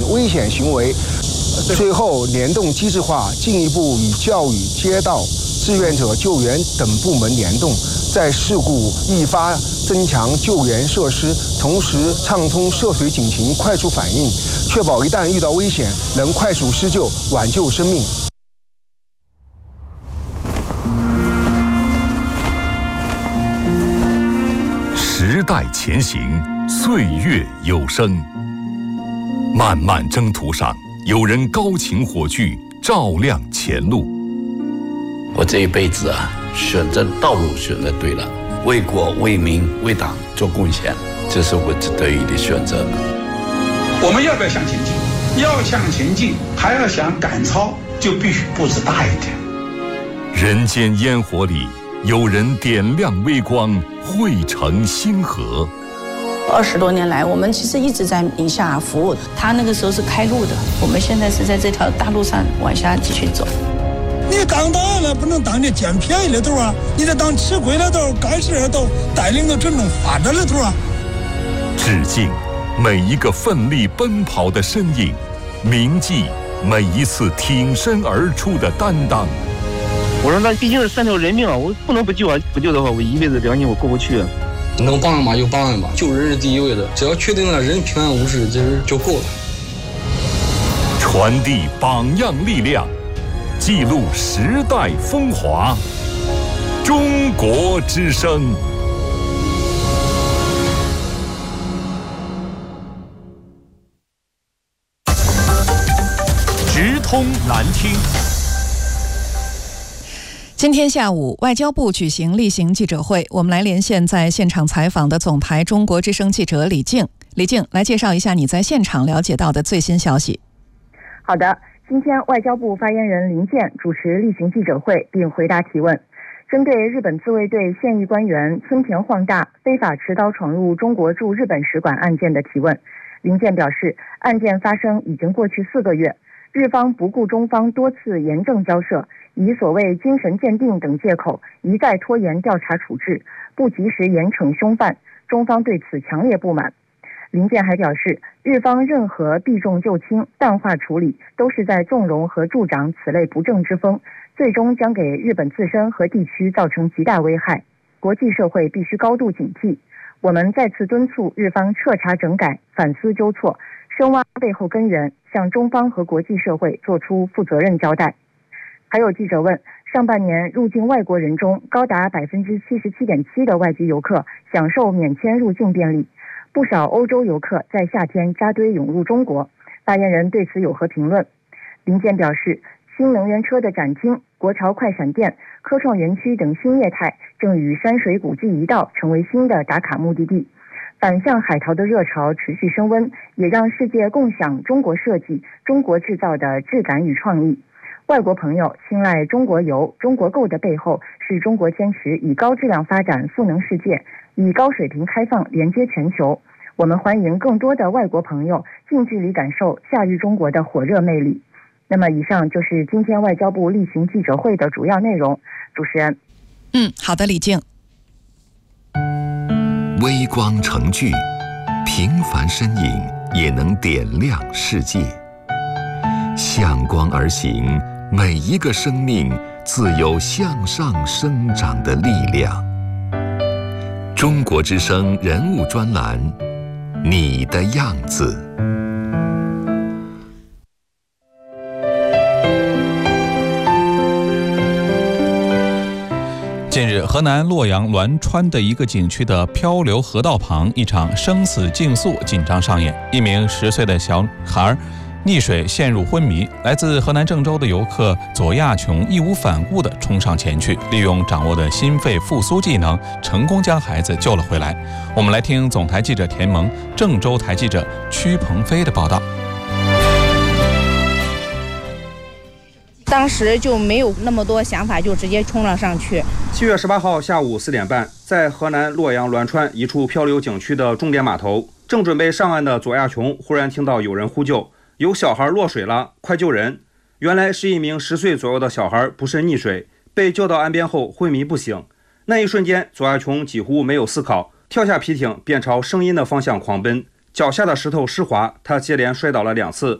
危险行为。最后，联动机制化，进一步与教育、街道、志愿者救援等部门联动，在事故易发增强救援设施，同时畅通涉水警情快速反应，确保一旦遇到危险能快速施救，挽救生命。 时代前行，岁月有声。漫漫征途上，有人高擎火炬，照亮前路。 我这一辈子啊，选择道路选择对了，为国为民为党做贡献，这是我得意的选择。 我们要不要向前进？要向前进，还要想赶超，就必须步子大一点。 人间烟火里，有人点亮微光，汇成星河。 20多年来，我们其实一直在宁夏服务。他那个时候是开路的，我们现在是在这条大路上往下继续走。 你当大了不能当你捡便宜的头啊，你得当吃亏的头、干事的头，带领着真正发展的头啊。 致敬每一个奋力奔跑的身影，铭记每一次挺身而出的担当。 我说那毕竟是3条人命啊，我不能不救啊！不救的话，我一辈子良心我过不去啊。 能帮人嘛就帮人吧，救人是第一位的，只要确定了人平安无事，这就够了。 传递榜样力量，记录时代风华。中国之声。直通难听。 今天下午，外交部举行例行记者会，我们来连线在现场采访的总台中国之声记者李静。李静，来介绍一下你在现场了解到的最新消息。 好的，今天外交部发言人林健主持例行记者会并回答提问。针对日本自卫队现役官员村田晃大非法持刀闯入中国驻日本使馆案件的提问，林健表示，案件发生已经过去4个月，日方不顾中方多次严正交涉，以所谓精神鉴定等借口一再拖延调查处置，不及时严惩凶犯，中方对此强烈不满。林健还表示，日方任何避重就轻、淡化处理，都是在纵容和助长此类不正之风，最终将给日本自身和地区造成极大危害。国际社会必须高度警惕。我们再次敦促日方彻查整改、反思纠错，深挖背后根源，向中方和国际社会作出负责任交代。还有记者问，上半年入境外国人中，高达77.7%的外籍游客享受免签入境便利，不少欧洲游客在夏天扎堆涌入中国。发言人对此有何评论？林健表示，新能源车的展厅、国潮快闪店、科创园区等新业态正与山水古迹一道成为新的打卡目的地。反向海淘的热潮持续升温，也让世界共享中国设计、中国制造的质感与创意。外国朋友青睐中国游、中国购的背后，是中国坚持以高质量发展赋能世界，以高水平开放连接全球。我们欢迎更多的外国朋友近距离感受夏日中国的火热魅力。那么以上就是今天外交部例行记者会的主要内容。主持人。 好的，李静。 微光成炬，平凡身影也能点亮世界。向光而行，每一个生命自有向上生长的力量。中国之声人物专栏，你的样子。 近日，河南洛阳栾川的一个景区的漂流河道旁，一场生死竞速紧张上演。一名10岁的小孩溺水陷入昏迷，来自河南郑州的游客左亚琼义无反顾地冲上前去，利用掌握的心肺复苏技能，成功将孩子救了回来。我们来听总台记者田萌、郑州台记者屈鹏飞的报道。 当时就没有那么多想法，就直接冲了上去。 7月18号下午4点半，在河南洛阳栾川一处漂流景区的重点码头，正准备上岸的左亚琼忽然听到有人呼救，有小孩落水了，快救人！原来是一名10岁左右的小孩不慎溺水，被救到岸边后昏迷不醒。那一瞬间，左亚琼几乎没有思考，跳下皮艇便朝声音的方向狂奔，脚下的石头湿滑，他接连摔倒了2次，